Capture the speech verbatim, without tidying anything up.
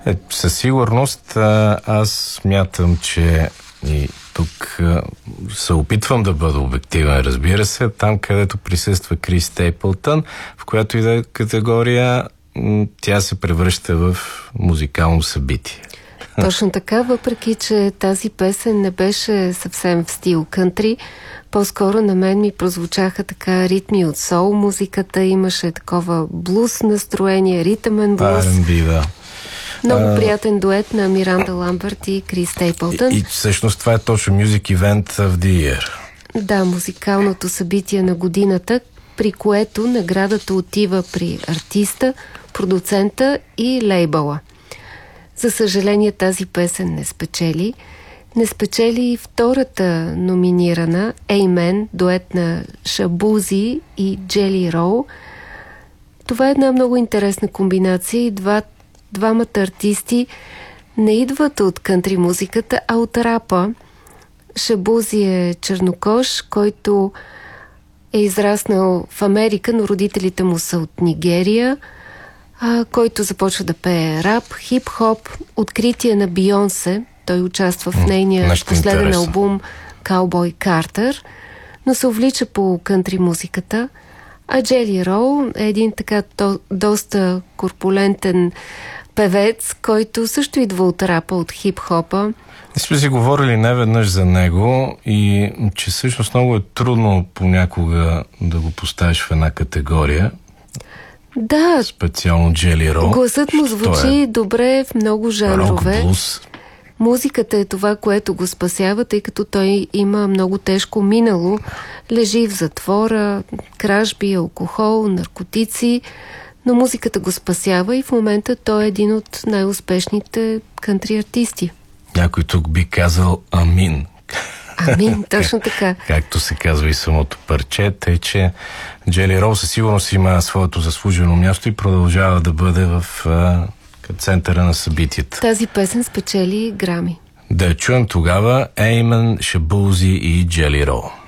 Е, със сигурност аз смятам, че и тук се опитвам да бъда обективен, разбира се, там където присъства Крис Стейпълтън, в която и да е категория, тя се превръща в музикално събитие. Точно така, въпреки че тази песен не беше съвсем в стил кънтри, по-скоро на мен ми прозвучаха така ритми от сол музиката, имаше такова блуз настроение, ритъмен блуз. Ар енд Би, да. Много а, приятен дует на Миранда Ламбърт и Крис Стейпълтън. И, и всъщност това е точно Music Event of the Year. Да, музикалното събитие на годината, при което наградата отива при артиста, продуцента и лейбъла. За съжаление, тази песен не спечели. Не спечели и втората номинирана, Amen, дует на Шабузи и Джели Роу. Това е една много интересна комбинация и два, двамата артисти не идват от кънтри музиката, а от рапа. Шабузи е чернокож, който е израснал в Америка, но родителите му са от Нигерия, а, който започва да пее рап, хип-хоп, откритие на Бийонсе. Той участва в нейния Нещо последен интересно. албум Cowboy Carter, но се увлича по кънтри музиката. А Джели Роу е един така то, доста корпулентен певец, който също идва от рапа, от хип-хопа. Не сме си говорили неведнъж за него и че всъщност много е трудно понякога да го поставиш в една категория. Да, специално Джели Роу. Гласът му звучи е добре в много жанрове. Рок, блуз. Музиката е това, което го спасява, тъй като той има много тежко минало. Лежи в затвора, кражби, алкохол, наркотици, но музиката го спасява и в момента той е един от най-успешните кънтри артисти. Някой тук би казал амин. Амин, точно така. Както се казва и самото парче, тъй че Джели Роу със сигурност има своето заслужено място и продължава да бъде в а, центъра на събитията. Тази песен спечели Грами. Да чуем тогава Amen, Шабузи и Джели Роу.